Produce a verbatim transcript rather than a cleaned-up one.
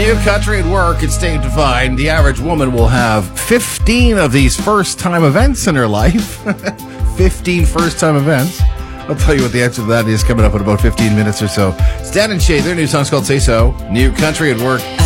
New country at work, it's Dave Devine. The average woman will have fifteen of these first-time events in her life. fifteen first-time events. I'll tell you what the answer to that is coming up in about fifteen minutes or so. Stan and Shay, their new song's called Say So. New country at work.